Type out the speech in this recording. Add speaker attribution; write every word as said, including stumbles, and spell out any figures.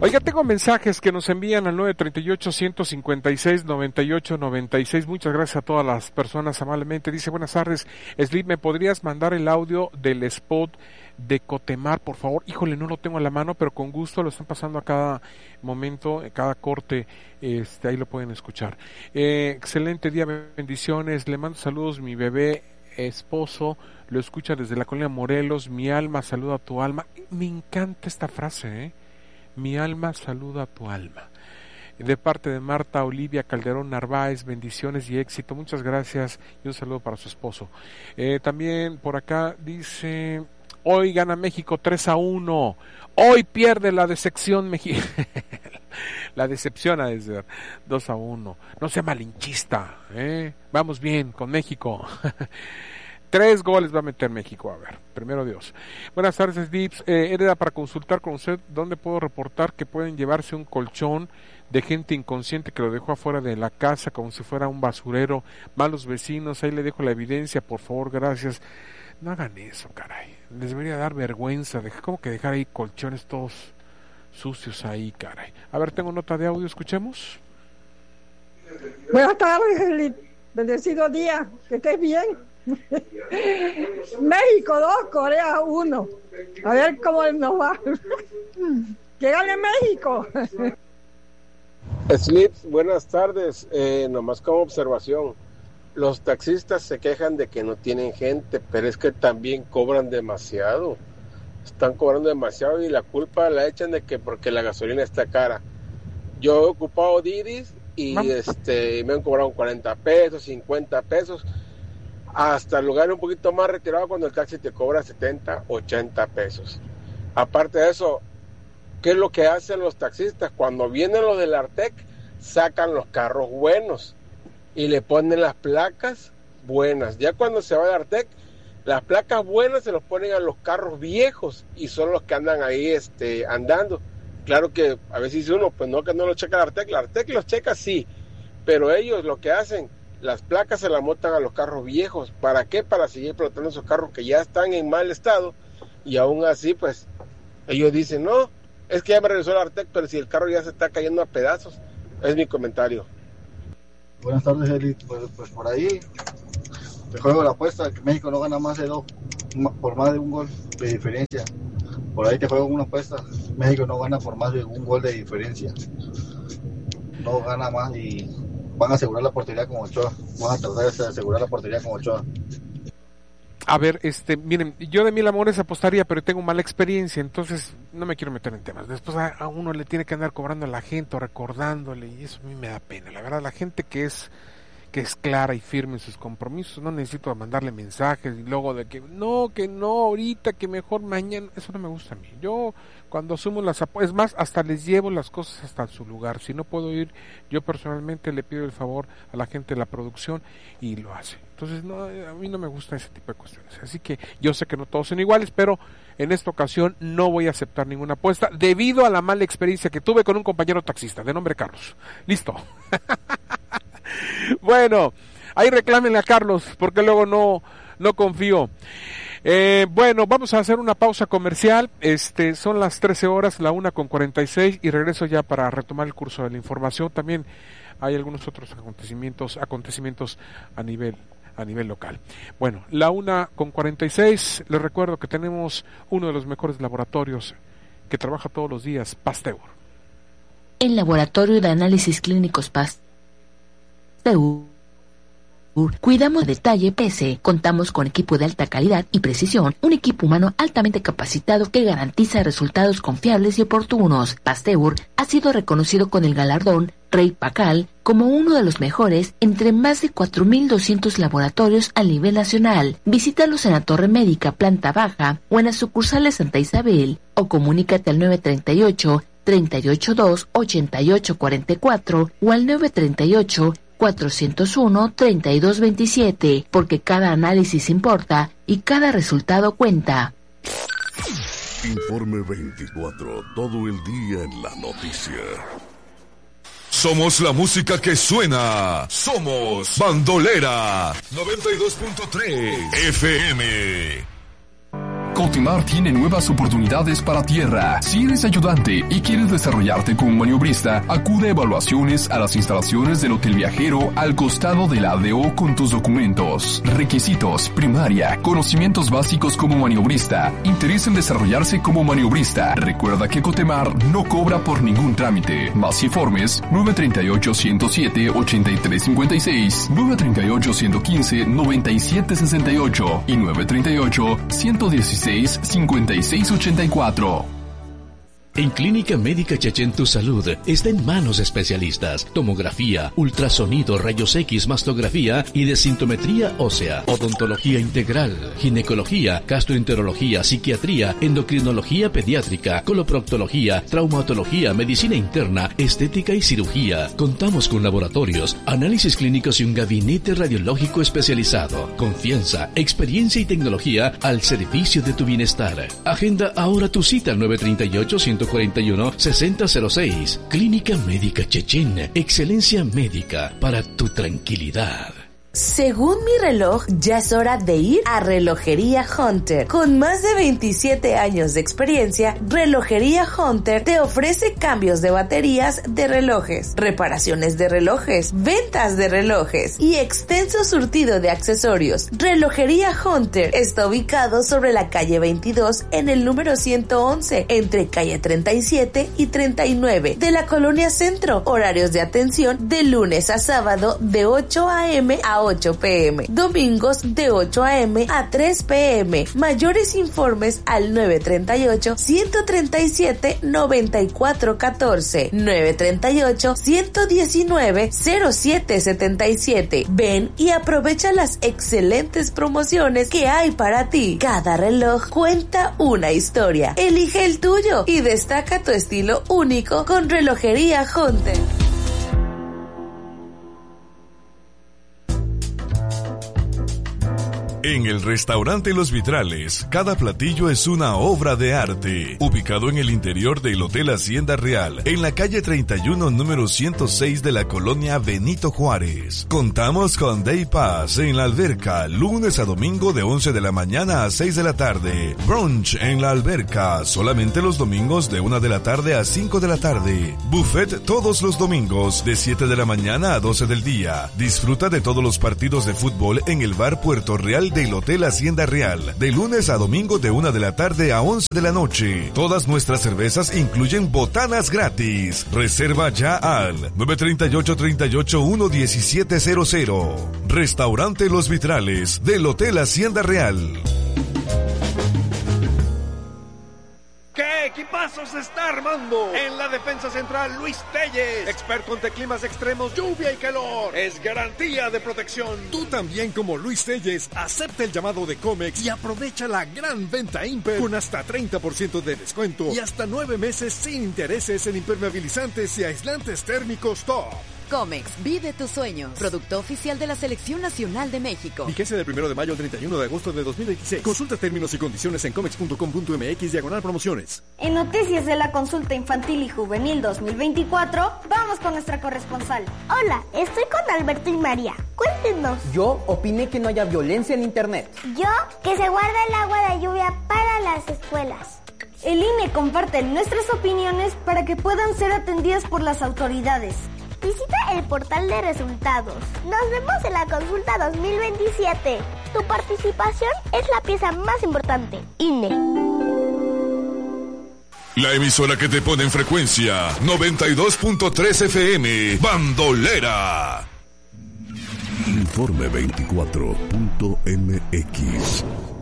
Speaker 1: Oiga, tengo mensajes que nos envían al nueve tres ocho, uno cinco seis, nueve ocho nueve seis. Muchas gracias a todas las personas amablemente. Dice, buenas tardes, Slip, ¿me podrías mandar el audio del spot de Cotemar, por favor? Híjole, no lo tengo a la mano, pero con gusto lo están pasando a cada momento, en cada corte, este, ahí lo pueden escuchar. Eh, excelente día, bendiciones, le mando saludos, mi bebé esposo lo escucha desde la colonia Morelos, mi alma saluda a tu alma. Me encanta esta frase, ¿eh? Mi alma saluda a tu alma. De parte de Marta Olivia Calderón Narváez, bendiciones y éxito. Muchas gracias y un saludo para su esposo. Eh, también por acá dice, hoy gana México tres a uno. Hoy pierde la decepción mexicana. La decepción a desde dos a uno. No sea malinchista, ¿eh? Vamos bien con México. Tres goles va a meter México, a ver, primero Dios. Buenas tardes, Dips. Eh, era para consultar con usted dónde puedo reportar que pueden llevarse un colchón de gente inconsciente que lo dejó afuera de la casa como si fuera un basurero. Malos vecinos, ahí le dejo la evidencia, por favor, gracias. No hagan eso, caray. Les debería dar vergüenza. De, ¿Cómo que dejar ahí colchones todos sucios ahí, caray? A ver, tengo nota de audio, escuchemos.
Speaker 2: Buenas tardes, Eli. Bendecido día, que estés bien. México dos, Corea uno. A ver cómo nos va. Que gane México.
Speaker 3: Slips, buenas tardes. Eh, nomás como observación, los taxistas se quejan de que no tienen gente, pero es que también cobran demasiado. Están cobrando demasiado y la culpa la echan de que porque la gasolina está cara. Yo he ocupado Didis y ¿Mam? este me han cobrado cuarenta pesos, cincuenta pesos. Hasta el lugar un poquito más retirado cuando el taxi te cobra setenta, ochenta pesos. Aparte de eso, ¿qué es lo que hacen los taxistas? Cuando vienen los del Artec, sacan los carros buenos y le ponen las placas buenas. Ya cuando se va el Artec, las placas buenas se los ponen a los carros viejos y son los que andan ahí este, andando. Claro que a veces dice uno, pues no, que no lo checa el Artec. El Artec los checa, sí, pero ellos lo que hacen, las placas se las montan a los carros viejos. ¿Para qué? Para seguir explotando esos carros que ya están en mal estado y aún así, pues, ellos dicen, no, es que ya me regresó el Artec, pero si el carro ya se está cayendo a pedazos. Es mi comentario.
Speaker 4: Buenas tardes, Eli. Pues, pues por ahí te juego la apuesta que México no gana más de dos, por más de un gol de diferencia. Por ahí te juego una apuesta. México no gana por más de un gol de diferencia. No gana más y van a asegurar la portería con Ochoa. Van a tratar de asegurar la portería con Ochoa.
Speaker 1: A ver, este, miren, yo de mil amores apostaría, pero tengo mala experiencia, entonces no me quiero meter en temas. Después a, a uno le tiene que andar cobrando a la gente o recordándole, y eso a mí me da pena. La verdad, la gente que es que es clara y firme en sus compromisos, no necesito mandarle mensajes y luego de que no, que no, ahorita, que mejor mañana, eso no me gusta a mí. Yo cuando asumo las apuestas, es más, hasta les llevo las cosas hasta su lugar. Si no puedo ir, yo personalmente le pido el favor a la gente de la producción y lo hace. Entonces, no, a mí no me gusta ese tipo de cuestiones. Así que yo sé que no todos son iguales, pero en esta ocasión no voy a aceptar ninguna apuesta debido a la mala experiencia que tuve con un compañero taxista de nombre Carlos. Listo. Bueno, ahí reclámenle a Carlos, porque luego no, no confío. Eh, bueno, vamos a hacer una pausa comercial. Este, son las trece horas, la una con cuarenta y seis, y regreso ya para retomar el curso de la información. También hay algunos otros acontecimientos, acontecimientos a nivel, a nivel local. Bueno, la una con cuarenta y seis, les recuerdo que tenemos uno de los mejores laboratorios que trabaja todos los días, Pasteur.
Speaker 5: El Laboratorio de Análisis Clínicos Pasteur. Cuidamos detalle P C. Contamos con equipo de alta calidad y precisión, un equipo humano altamente capacitado que garantiza resultados confiables y oportunos. Pasteur ha sido reconocido con el galardón Rey Pacal como uno de los mejores entre más de cuatro mil doscientos laboratorios a nivel nacional. Visítalos en la Torre Médica, planta baja, o en las sucursales Santa Isabel, o comunícate al nueve treinta y ocho, treinta y ocho dos, ochenta y ocho cuarenta y cuatro o al nueve treinta y ocho, cuatrocientos uno, treinta y dos veintisiete, porque cada análisis importa y cada resultado cuenta.
Speaker 6: Informe veinticuatro, todo el día en la noticia. Somos la música que suena. Somos Bandolera noventa y dos punto tres F M.
Speaker 7: Cotemar tiene nuevas oportunidades para tierra. Si eres ayudante y quieres desarrollarte como maniobrista, acude a evaluaciones a las instalaciones del Hotel Viajero al costado de la A D O con tus documentos. Requisitos: primaria, conocimientos básicos como maniobrista, interés en desarrollarse como maniobrista. Recuerda que Cotemar no cobra por ningún trámite. Más informes: nueve tres ocho, uno cero siete, ocho tres cinco seis, nueve tres ocho, uno uno cinco, nueve siete seis ocho y nueve tres ocho, uno uno seis, cinco seis ocho cuatro.
Speaker 8: En Clínica Médica Chechen tu salud está en manos de especialistas. Tomografía, ultrasonido, rayos X, mastografía y desintometría ósea, odontología integral, ginecología, gastroenterología, psiquiatría, endocrinología pediátrica, coloproctología, traumatología, medicina interna, estética y cirugía. Contamos con laboratorios, análisis clínicos y un gabinete radiológico especializado. Confianza, experiencia y tecnología al servicio de tu bienestar. Agenda ahora tu cita al nueve tres ocho, uno cuatro uno, seis cero cero seis. Clínica Médica Chechen. Excelencia médica para tu tranquilidad.
Speaker 9: Según mi reloj, ya es hora de ir a Relojería Hunter. Con más de veintisiete años de experiencia, Relojería Hunter te ofrece cambios de baterías de relojes, reparaciones de relojes, ventas de relojes y extenso surtido de accesorios. Relojería Hunter está ubicado sobre la calle veintidós en el número ciento once, entre calle treinta y siete y treinta y nueve de la Colonia Centro. Horarios de atención de lunes a sábado de ocho a eme a ocho pe eme, domingos de ocho a eme a tres pe eme. Mayores informes al nueve tres ocho, uno tres siete, nueve cuatro uno cuatro, nueve tres ocho, uno uno nueve, cero siete siete siete. Ven y aprovecha las excelentes promociones que hay para ti. Cada reloj cuenta una historia. Elige el tuyo y destaca tu estilo único con Relojería Hunter.
Speaker 6: En el restaurante Los Vitrales, cada platillo es una obra de arte. Ubicado en el interior del Hotel Hacienda Real, en la calle treinta y uno, número ciento seis de la colonia Benito Juárez. Contamos con Day Pass en la alberca, lunes a domingo de once de la mañana a seis de la tarde. Brunch en la alberca, solamente los domingos de una de la tarde a cinco de la tarde. Buffet todos los domingos, de siete de la mañana a doce del día. Disfruta de todos los partidos de fútbol en el bar Puerto Real del Hotel Hacienda Real, de lunes a domingo de una de la tarde a once de la noche. Todas nuestras cervezas incluyen botanas gratis. Reserva ya al nueve tres ocho, tres ocho uno, uno siete cero cero. Restaurante Los Vitrales del Hotel Hacienda Real.
Speaker 10: ¿Qué equipazo se está armando? En la defensa central, Luis Telles, experto ante climas extremos, lluvia y calor. Es garantía de protección.
Speaker 11: Tú también, como Luis Telles, acepta el llamado de Comex y aprovecha la gran venta Imper con hasta treinta por ciento de descuento y hasta nueve meses sin intereses en impermeabilizantes y aislantes térmicos top.
Speaker 12: Comex, vive tus sueños. Producto oficial de la Selección Nacional de México.
Speaker 11: Vigencia del primero de mayo al treinta y uno de agosto de dos mil veintiséis. Consulta términos y condiciones en comex punto com punto eme equis diagonal promociones.
Speaker 13: En Noticias de la Consulta Infantil y Juvenil dos mil veinticuatro, vamos con nuestra corresponsal.
Speaker 14: Hola, estoy con Alberto y María. Cuéntenos.
Speaker 15: Yo opiné que no haya violencia en internet.
Speaker 14: Yo, que se guarda el agua de lluvia para las escuelas.
Speaker 13: El I N E comparte nuestras opiniones para que puedan ser atendidas por las autoridades.
Speaker 14: Visita el portal de resultados. Nos vemos en la consulta dos mil veintisiete. Tu participación es la pieza más importante. I N E.
Speaker 6: La emisora que te pone en frecuencia noventa y dos punto tres F M, Bandolera. Informe veinticuatro punto eme equis.